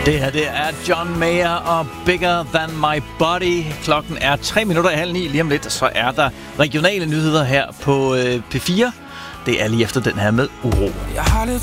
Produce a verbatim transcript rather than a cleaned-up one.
Det her, det er John Mayer og Bigger Than My Body. Klokken er tre minutter i halv ni. Lige om lidt, så er der regionale nyheder her på øh, P fire. Det er lige efter den her med Uro.